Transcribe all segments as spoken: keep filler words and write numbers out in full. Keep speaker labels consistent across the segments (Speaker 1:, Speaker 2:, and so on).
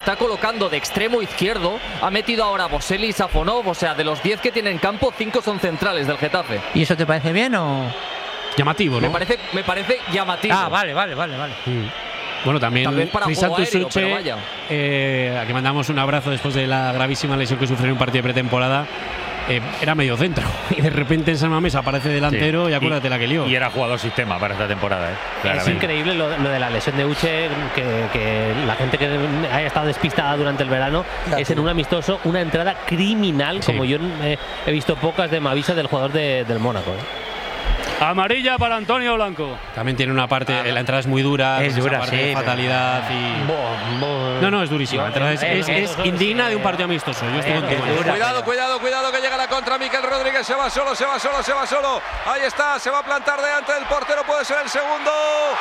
Speaker 1: está colocando de extremo izquierdo. Ha metido ahora a Boselli y Safonov. O sea, de los diez que tiene en campo, cinco son centrales del Getafe.
Speaker 2: ¿Y eso te parece bien o...?
Speaker 3: Llamativo, ¿no?
Speaker 1: Me parece, me parece llamativo.
Speaker 2: Ah, vale, vale, vale, vale.
Speaker 3: Mm. Bueno, también
Speaker 1: Tal vez para juego aéreo, pero vaya.
Speaker 3: eh, a que mandamos un abrazo después de la gravísima lesión que sufrió en un partido de pretemporada. Eh, era medio centro y de repente en San Mamés aparece delantero sí. y acuérdate
Speaker 4: y,
Speaker 3: la que lió.
Speaker 4: Y era jugador sistema para esta temporada. ¿eh?
Speaker 5: Es increíble lo, lo de la lesión de Uche, que, que la gente que haya estado despistada durante el verano claro. es en un amistoso una entrada criminal, sí. como yo eh, he visto pocas de Mavisa del jugador de, del Mónaco. ¿eh?
Speaker 6: Amarilla para Antonio Blanco.
Speaker 3: También tiene una parte, ah, la entrada es muy dura,
Speaker 2: es dura,
Speaker 3: parte
Speaker 2: sí,
Speaker 3: de fatalidad y
Speaker 5: bo, bo.
Speaker 3: no, no, es durísima. La entrada es, es, es indigna de un partido amistoso. Yo estoy contigo.
Speaker 7: Cuidado, cuidado, cuidado que llega la contra. Mikel Rodríguez se va solo, se va solo, se va solo. Ahí está, se va a plantar delante del portero. Puede ser el segundo.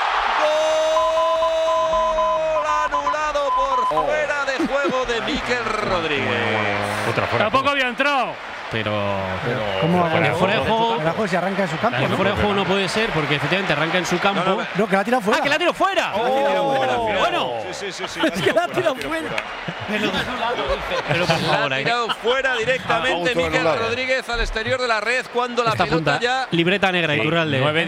Speaker 7: Gol anulado por oh. fuera de juego de Mikel Rodríguez.
Speaker 4: Otra fuera.
Speaker 6: Tampoco había entrado.
Speaker 3: Pero, pero
Speaker 8: ¿cómo
Speaker 3: el fuera de juego,
Speaker 8: si arranca en su campo?
Speaker 3: El fuera de juego no puede ser porque efectivamente arranca en su campo.
Speaker 8: No, no, no que la tira fuera.
Speaker 3: ¡Ah, que la tiro fuera!
Speaker 8: Oh,
Speaker 3: bueno,
Speaker 7: sí, sí, sí, sí,
Speaker 8: es que la tira fuera.
Speaker 3: Pero, pero por favor,
Speaker 7: la ha tirado fuera directamente ah, Mikel Rodríguez al exterior de la red cuando la
Speaker 3: esta
Speaker 7: pelota
Speaker 3: punta,
Speaker 7: ya.
Speaker 3: Libreta negra y Iturralde.
Speaker 2: nueve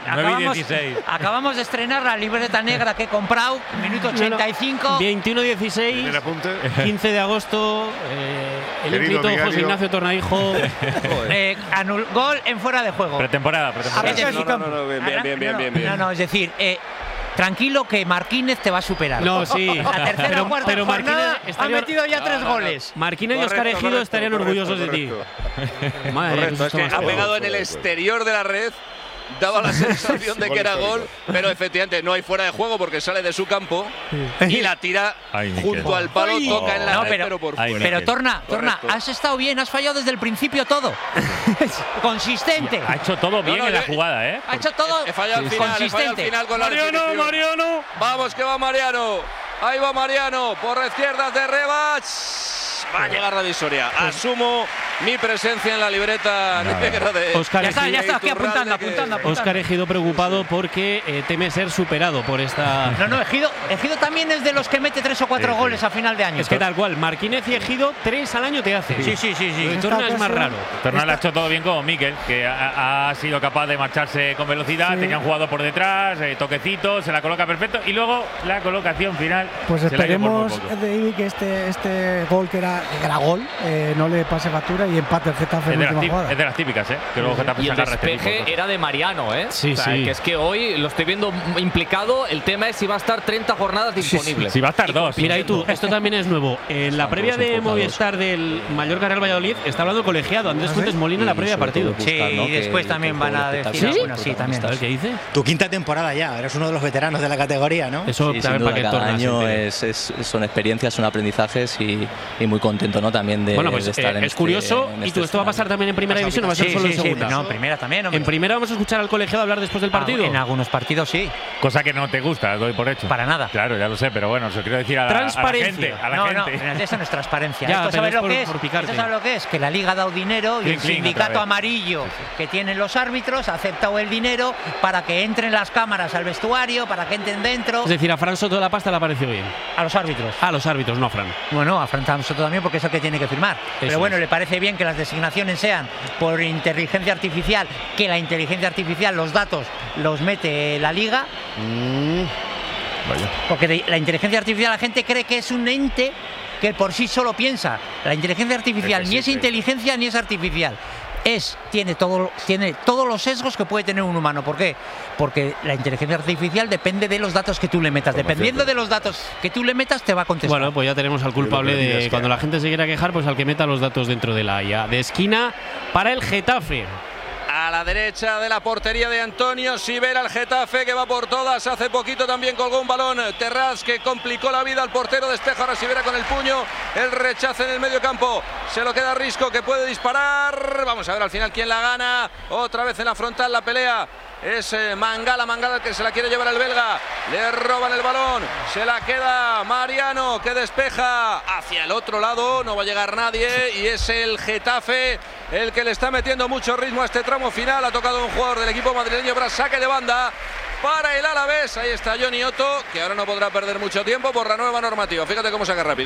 Speaker 2: y dieciséis. Acabamos de estrenar la libreta negra que he comprado, minuto ochenta y cinco.
Speaker 3: veintiuno dieciséis, quince de agosto. Eh, el ínclito José Ignacio Tornaijo.
Speaker 2: eh, anul, gol en fuera de juego.
Speaker 4: Pretemporada, pretemporada.
Speaker 7: Es decir, no, no, no, bien, bien, bien, bien, bien, bien.
Speaker 2: No, no, es decir, eh, tranquilo que Marquínez te va a superar.
Speaker 3: No, sí.
Speaker 2: La tercera
Speaker 3: pero,
Speaker 2: o cuarta
Speaker 3: pero
Speaker 2: jornada
Speaker 3: estaría,
Speaker 2: ha metido ya no, tres no, goles.
Speaker 3: No. Marquínez y Óscar Ejido estarían correcto, orgullosos correcto. de ti. Madre
Speaker 7: correcto, es que ha pegado en el exterior de la red. Daba la sensación de que era gol, pero efectivamente no hay fuera de juego porque sale de su campo y la tira Ay, junto al palo, Ay, toca en la no, red, pero, pero por fuera.
Speaker 2: Pero Torna, Torna, has estado bien, has fallado desde el principio todo. Consistente.
Speaker 4: Ha hecho todo bien no, no, en la jugada, ¿eh?
Speaker 2: Ha hecho todo
Speaker 7: he, he fallado al final,
Speaker 2: consistente.
Speaker 7: He fallado al final con
Speaker 6: Mariano,
Speaker 7: la
Speaker 6: Mariano.
Speaker 7: Vamos que va Mariano. Ahí va Mariano por la izquierda de Rebach. Va a llegar la visoria. Asumo mi presencia en la libreta no, negra de
Speaker 2: Oscar ya está, ya está aquí apuntando, apuntando, apuntando.
Speaker 3: Óscar Ejido preocupado porque eh, teme ser superado por esta.
Speaker 2: No, no, Ejido, Ejido también es de los que mete tres o cuatro sí, goles sí. a final de año.
Speaker 3: Es que tal cual, Marquínez y Ejido tres al año te hace.
Speaker 2: Sí, sí, sí, sí.
Speaker 3: Torna es más raro.
Speaker 4: Torna lo ha hecho todo bien como Mikel, que ha, ha sido capaz de marcharse con velocidad, sí. tenía un jugador por detrás, eh, toquecito, se la coloca perfecto y luego la colocación final.
Speaker 8: Pues esperemos de que este, este gol que era, que era gol. Eh, no le pase factura y empate el Getafe
Speaker 4: es
Speaker 8: en
Speaker 4: de,
Speaker 8: última
Speaker 4: las
Speaker 8: jugada.
Speaker 4: es de las típicas, ¿eh? Que luego Getafe
Speaker 1: y el despeje
Speaker 4: este
Speaker 1: era de Mariano, ¿eh?
Speaker 3: Sí,
Speaker 1: o sea,
Speaker 3: sí.
Speaker 1: Que es que hoy lo estoy viendo implicado. El tema es si va a estar treinta jornadas disponibles.
Speaker 4: Si va a estar dos.
Speaker 3: Mira, y tú, esto también es nuevo. En la previa de Movistar del Mallorca Real Valladolid está hablando colegiado Andrés Fuentes Molina en la previa de partido.
Speaker 2: Sí, y después también van a decir.
Speaker 3: ¿Sí?
Speaker 2: Bueno, sí, también.
Speaker 3: ¿Sabes qué dice?
Speaker 9: Tu quinta temporada ya, eres uno de los veteranos de la categoría, ¿no?
Speaker 3: Eso
Speaker 10: sí,
Speaker 3: también para que
Speaker 10: cada año es, es, son experiencias, son aprendizajes y, y muy contento, ¿no? También de,
Speaker 3: bueno, pues,
Speaker 10: de estar
Speaker 3: eh,
Speaker 10: en
Speaker 3: es curioso.
Speaker 10: este,
Speaker 3: y tú, ¿esto va a pasar también en primera división o va a ser
Speaker 2: sí,
Speaker 3: solo
Speaker 2: sí,
Speaker 3: en segunda?
Speaker 2: Sí, no, en primera también. Hombre.
Speaker 3: En primera vamos a escuchar al colegiado hablar después del partido.
Speaker 2: Ah, en algunos partidos sí.
Speaker 4: Cosa que no te gusta, doy por hecho.
Speaker 2: Para nada.
Speaker 4: Claro, ya lo sé, pero bueno, eso quiero decir a la,
Speaker 3: transparencia.
Speaker 4: a la gente. A la
Speaker 2: no,
Speaker 4: gente.
Speaker 2: no, eso no es transparencia.
Speaker 3: Ya,
Speaker 2: ¿Esto sabes lo
Speaker 3: por,
Speaker 2: que es? ¿Esto sabes lo que es? Que la Liga ha dado dinero y
Speaker 4: clean,
Speaker 2: el
Speaker 4: clean,
Speaker 2: sindicato amarillo sí, sí. que tienen los árbitros ha aceptado el dinero para que entren las cámaras al vestuario, para que entren dentro.
Speaker 3: Es decir, a Fran Soto de la Pasta le ha parecido bien.
Speaker 2: A los árbitros.
Speaker 3: A los árbitros, no a Fran.
Speaker 2: Bueno, a Fran Soto también porque es el que tiene que firmar. Eso Pero bueno, es. le parece bien que las designaciones sean por inteligencia artificial, que la inteligencia artificial, los datos los mete la Liga.
Speaker 3: Mm.
Speaker 2: Vaya. Porque de, la inteligencia artificial la gente cree que es un ente que por sí solo piensa. La inteligencia artificial es ni sí, es sí. inteligencia ni es artificial. Es, tiene, todo, tiene todos los sesgos que puede tener un humano. ¿Por qué? Porque la inteligencia artificial depende de los datos que tú le metas. Dependiendo de los datos que tú le metas, te va a contestar.
Speaker 3: Bueno, pues ya tenemos al culpable de cuando la gente se quiera quejar, pues al que meta los datos dentro de la I A. De esquina para el Getafe.
Speaker 7: A la derecha de la portería de Antonio Sivera, el Getafe que va por todas. Hace poquito también colgó un balón Terrás que complicó la vida al portero. Despeja ahora Sivera con el puño. El rechace en el medio campo. Se lo queda Risco que puede disparar. Vamos a ver al final quién la gana. Otra vez en la frontal la pelea. Es eh, Mangala, Mangala que se la quiere llevar el belga. Le roban el balón. Se la queda Mariano que despeja hacia el otro lado. No va a llegar nadie. Y es el Getafe el que le está metiendo mucho ritmo a este tramo final. Ha tocado un jugador del equipo madrileño. Para saque de banda para el Alavés. Ahí está Johnny Otto, que ahora no podrá perder mucho tiempo por la nueva normativa. Fíjate cómo saca rápido.